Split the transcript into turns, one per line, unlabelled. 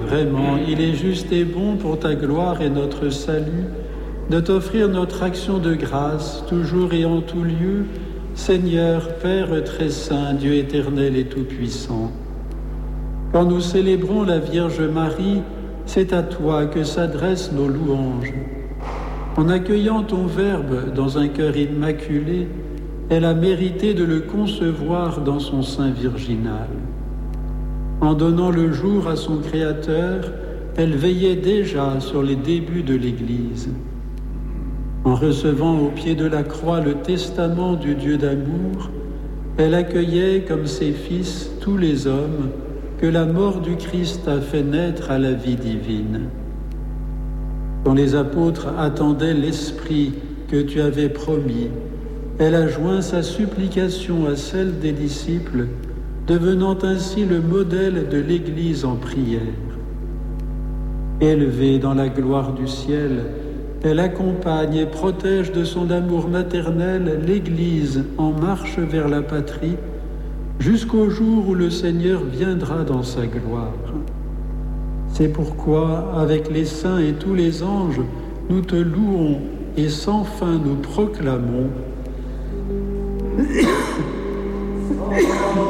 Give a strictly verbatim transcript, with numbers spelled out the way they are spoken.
vraiment, il est juste et bon pour ta gloire et notre salut de t'offrir notre action de grâce, toujours et en tout lieu, Seigneur, Père très saint, Dieu éternel et tout-puissant. Quand nous célébrons la Vierge Marie, c'est à toi que s'adressent nos louanges. En accueillant ton Verbe dans un cœur immaculé, elle a mérité de le concevoir dans son sein virginal. En donnant le jour à son Créateur, elle veillait déjà sur les débuts de l'Église. En recevant au pied de la croix le testament du Dieu d'amour, elle accueillait comme ses fils tous les hommes que la mort du Christ a fait naître à la vie divine. Quand les apôtres attendaient l'Esprit que tu avais promis, elle a joint sa supplication à celle des disciples, devenant ainsi le modèle de l'Église en prière. Élevée dans la gloire du ciel, elle accompagne et protège de son amour maternel l'Église en marche vers la patrie, jusqu'au jour où le Seigneur viendra dans sa gloire. C'est pourquoi, avec les saints et tous les anges, nous te louons et sans fin nous proclamons